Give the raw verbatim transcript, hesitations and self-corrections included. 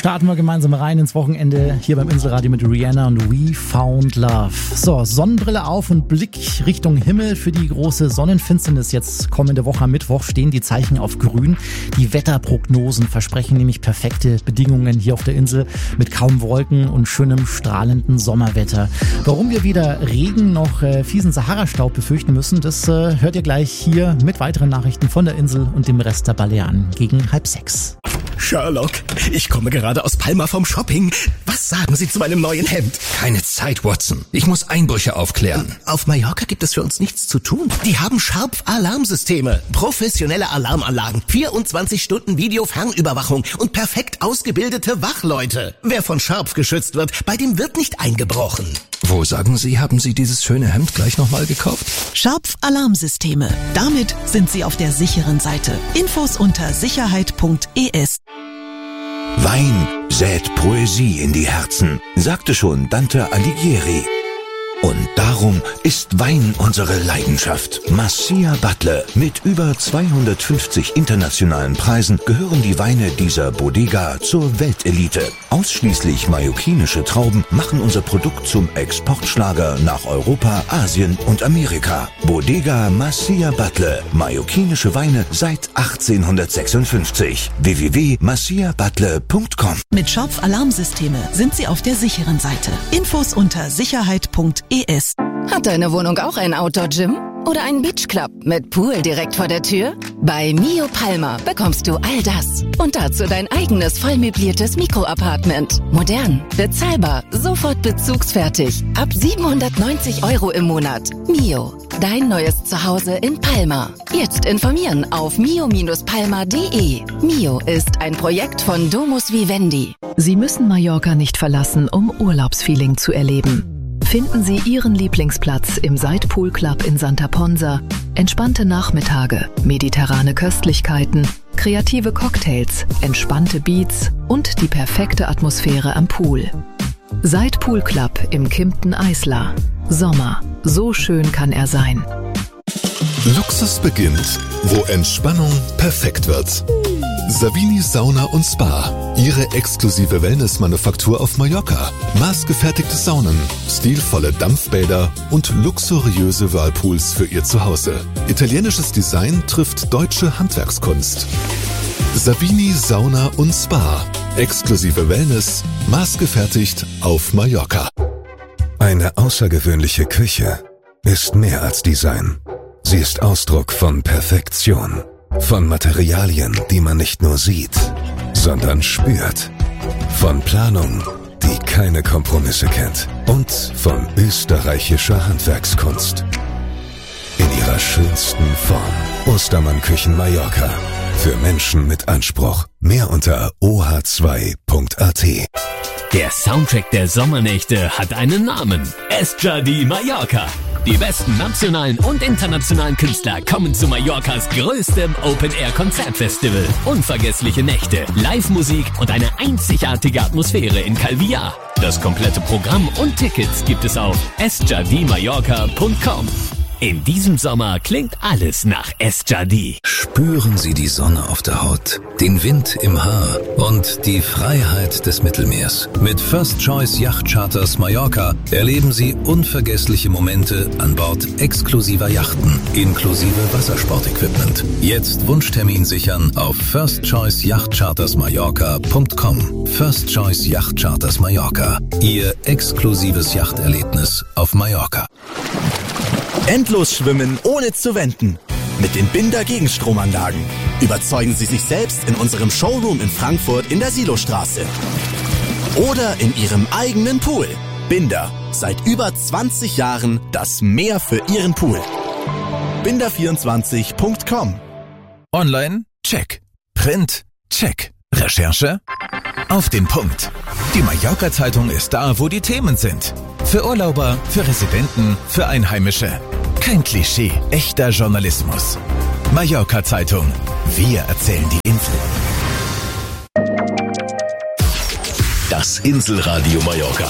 starten wir gemeinsam rein ins Wochenende hier beim Inselradio mit Rihanna und We Found Love. So, Sonnenbrille auf und Blick Richtung Himmel für die große Sonnenfinsternis. Jetzt kommende Woche am Mittwoch stehen die Zeichen auf grün. Die Wetterprognosen versprechen nämlich perfekte Bedingungen hier auf der Insel mit kaum Wolken und schönem strahlenden Sommerwetter. Warum wir weder Regen noch äh, fiesen Sahara-Staub befürchten müssen, das äh, hört ihr gleich hier mit weiteren Nachrichten von der Insel und dem Rest der Balearen gegen halb sechs. Sherlock, ich komme gerade aus Palma vom Shopping. Was sagen Sie zu meinem neuen Hemd? Keine Zeit, Watson. Ich muss Einbrüche aufklären. Auf Mallorca gibt es für uns nichts zu tun. Die haben Sharp-Alarmsysteme, professionelle Alarmanlagen, vierundzwanzig Stunden Videofernüberwachung und perfekt ausgebildete Wachleute. Wer von Sharp geschützt wird, bei dem wird nicht eingebrochen. Wo, sagen Sie, haben Sie dieses schöne Hemd gleich nochmal gekauft? Sharp Alarmsysteme. Damit sind Sie auf der sicheren Seite. Infos unter sicherheit punkt e s. Wein sät Poesie in die Herzen, sagte schon Dante Alighieri. Und darum ist Wein unsere Leidenschaft. Masia Butler. Mit über zweihundertfünfzig internationalen Preisen gehören die Weine dieser Bodega zur Weltelite. Ausschließlich mallorquinische Trauben machen unser Produkt zum Exportschlager nach Europa, Asien und Amerika. Bodega Masia Butler. Mallorquinische Weine seit achtzehnhundertsechsundfünfzig. w w w punkt masia butler punkt com. Mit Schopf Alarmsysteme sind Sie auf der sicheren Seite. Infos unter sicherheit punkt e s. Hat deine Wohnung auch ein Outdoor-Gym? Oder einen Beachclub mit Pool direkt vor der Tür? Bei Mio Palma bekommst du all das. Und dazu dein eigenes vollmöbliertes Mikroapartment. Modern, bezahlbar, sofort bezugsfertig. Ab siebenhundertneunzig Euro im Monat. Mio, dein neues Zuhause in Palma. Jetzt informieren auf mio Bindestrich palma punkt de. Mio ist ein Projekt von Domus Vivendi. Sie müssen Mallorca nicht verlassen, um Urlaubsfeeling zu erleben. Finden Sie Ihren Lieblingsplatz im Side Pool Club in Santa Ponsa. Entspannte Nachmittage, mediterrane Köstlichkeiten, kreative Cocktails, entspannte Beats und die perfekte Atmosphäre am Pool. Side Pool Club im Kimpton Isla. Sommer, so schön kann er sein. Luxus beginnt, wo Entspannung perfekt wird. Savini Sauna und Spa. Ihre exklusive Wellness-Manufaktur auf Mallorca. Maßgefertigte Saunen, stilvolle Dampfbäder und luxuriöse Whirlpools für Ihr Zuhause. Italienisches Design trifft deutsche Handwerkskunst. Savini Sauna und Spa. Exklusive Wellness, maßgefertigt auf Mallorca. Eine außergewöhnliche Küche ist mehr als Design. Sie ist Ausdruck von Perfektion. Von Materialien, die man nicht nur sieht, sondern spürt. Von Planung, die keine Kompromisse kennt. Und von österreichischer Handwerkskunst. In ihrer schönsten Form. Ostermann Küchen Mallorca. Für Menschen mit Anspruch. Mehr unter o h zwei punkt a t. Der Soundtrack der Sommernächte hat einen Namen. Esjadi Mallorca. Die besten nationalen und internationalen Künstler kommen zu Mallorcas größtem Open-Air-Konzertfestival. Unvergessliche Nächte, Live-Musik und eine einzigartige Atmosphäre in Calvillar. Das komplette Programm und Tickets gibt es auf esjadi mallorca punkt com. In diesem Sommer klingt alles nach Esjadi. Spüren Sie die Sonne auf der Haut, den Wind im Haar und die Freiheit des Mittelmeers. Mit First Choice Yacht Charters Mallorca erleben Sie unvergessliche Momente an Bord exklusiver Yachten, inklusive Wassersportequipment. Jetzt Wunschtermin sichern auf first choice yacht charters mallorca punkt com. First Choice Yacht Charters Mallorca. Ihr exklusives Yachterlebnis auf Mallorca. Endlos schwimmen, ohne zu wenden. Mit den Binder Gegenstromanlagen. Überzeugen Sie sich selbst in unserem Showroom in Frankfurt in der Silostraße. Oder in Ihrem eigenen Pool. Binder. Seit über zwanzig Jahren das Meer für Ihren Pool. binder vierundzwanzig punkt com. Online? Check. Print? Check. Recherche? Auf den Punkt. Die Mallorca-Zeitung ist da, wo die Themen sind. Für Urlauber, für Residenten, für Einheimische. Kein Klischee, echter Journalismus. Mallorca-Zeitung. Wir erzählen die Insel. Das Inselradio Mallorca.